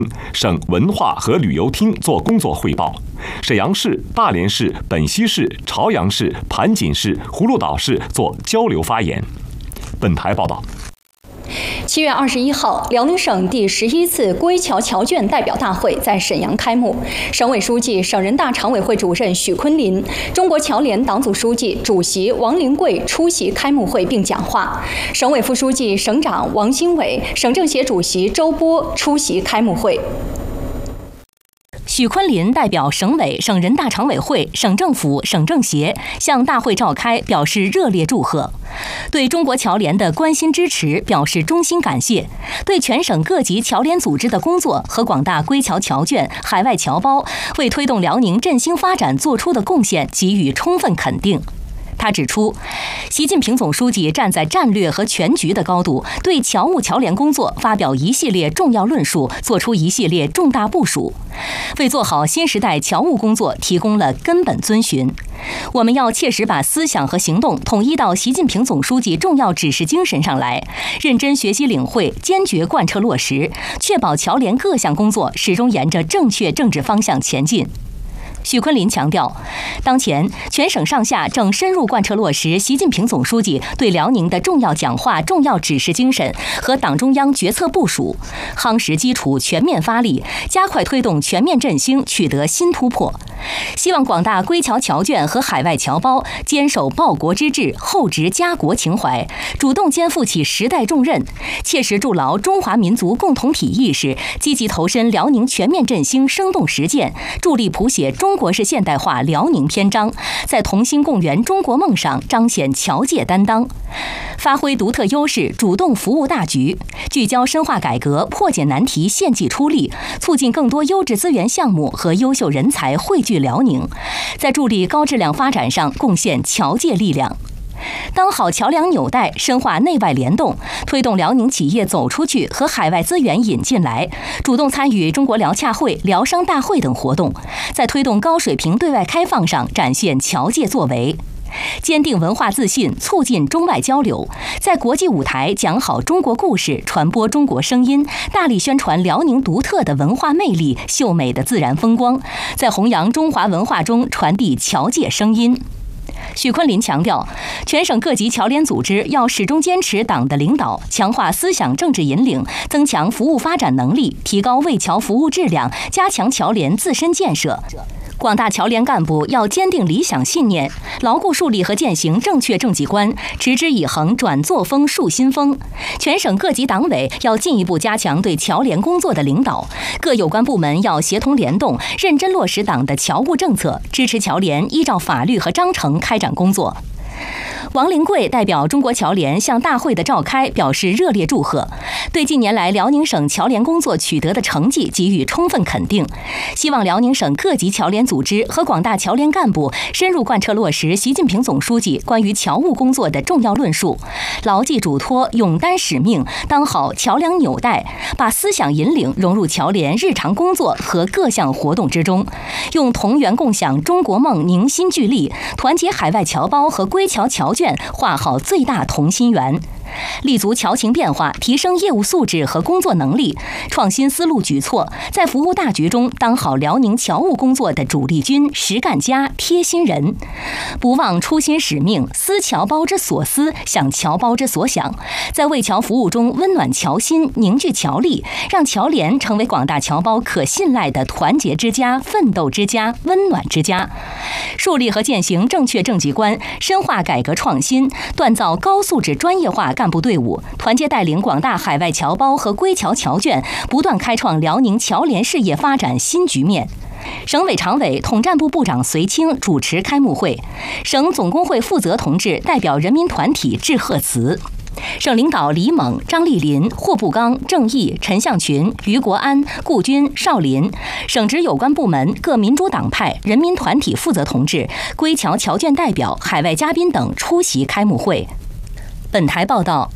省文化和旅游厅做工作汇报，沈阳市、大连市、本溪市、朝阳市、盘锦市、葫芦岛市做交流发言。本台报道。 7月21号，辽宁省第11次归侨侨眷代表大会在沈阳开幕。省委书记、省人大常委会主任许昆林、中国侨联党组书记、主席王灵桂出席开幕会并讲话。省委副书记、省长王新伟、省政协主席周波出席开幕会。 许昆林代表省委、省人大常委会、省政府、省政协向大会召开表示热烈祝贺，对中国侨联的关心支持表示衷心感谢，对全省各级侨联组织的工作和广大归侨侨眷、海外侨胞为推动辽宁振兴发展做出的贡献给予充分肯定。他指出，习近平总书记站在战略和全局的高度，对侨务侨联工作发表一系列重要论述，作出一系列重大部署，为做好新时代侨务工作提供了根本遵循。我们要切实把思想和行动统一到习近平总书记重要指示精神上来，认真学习领会，坚决贯彻落实，确保侨联各项工作始终沿着正确政治方向前进。许昆林强调，当前全省上下正深入贯彻落实习近平总书记对辽宁的重要讲话、重要指示精神和党中央决策部署，夯实基础，全面发力，加快推动全面振兴取得新突破。希望广大归侨侨眷和海外侨胞坚守报国之志，厚植家国情怀，主动肩负起时代重任，切实筑牢中华民族共同体意识，积极投身辽宁全面振兴生动实践，助力谱写中国式现代化辽宁篇章，在同心共圆中国梦上彰显侨界担当，发挥独特优势，主动服务大局，聚焦深化改革，破解难题，献计出力，促进更多优质资源项目和优秀人才汇聚辽宁，在助力高质量发展上贡献侨界力量。当好桥梁纽带，深化内外联动，推动辽宁企业走出去和海外资源引进来，主动参与中国辽洽会、辽商大会等活动，在推动高水平对外开放上展现侨界作为。坚定文化自信，促进中外交流，在国际舞台讲好中国故事，传播中国声音，大力宣传辽宁独特的文化魅力、秀美的自然风光，在弘扬中华文化中传递侨界声音。许昆林强调，全省各级侨联组织要始终坚持党的领导，强化思想政治引领，增强服务发展能力，提高为侨服务质量，加强侨联自身建设。广大侨联干部要坚定理想信念，牢固树立和践行正确政绩观，持之以恒转作风树新风。全省各级党委要进一步加强对侨联工作的领导，各有关部门要协同联动，认真落实党的侨务政策，支持侨联依照法律和章程开展工作。王灵桂代表中国侨联向大会的召开表示热烈祝贺，对近年来辽宁省侨联工作取得的成绩给予充分肯定，希望辽宁省各级侨联组织和广大侨联干部深入贯彻落实习近平总书记关于侨务工作的重要论述，牢记嘱托，勇担使命，当好桥梁纽带，把思想引领融入侨联日常工作和各项活动之中，用同源共享中国梦凝心聚力，团结海外侨胞和归侨侨眷，画好最大同心圆，立足侨情变化，提升业务素质和工作能力，创新思路举措，在服务大局中当好辽宁侨务工作的主力军、实干家、贴心人，不忘初心使命，思侨胞之所思，想侨胞之所想，在为侨服务中温暖侨心，凝聚侨力，让侨联成为广大侨胞可信赖的团结之家、奋斗之家、温暖之家。树立和践行正确政绩观，深化改革创新，锻造高素质专业化干部队伍，团结带领广大海外侨胞和归侨侨眷，不断开创辽宁侨联事业发展新局面。省委常委、统战部部长隋清主持开幕会，省总工会负责同志代表人民团体致贺词。省领导李猛、张丽林、霍步刚、郑毅、陈向群、于国安、顾军、邵林，省直有关部门、各民主党派、人民团体负责同志、归侨侨眷代表、海外嘉宾等出席开幕会。本台报道。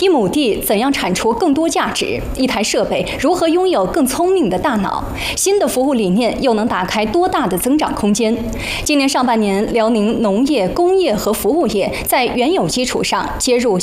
一亩地怎样产出更多价值？一台设备如何拥有更聪明的大脑？新的服务理念又能打开多大的增长空间？今年上半年，辽宁农业、工业和服务业在原有基础上接入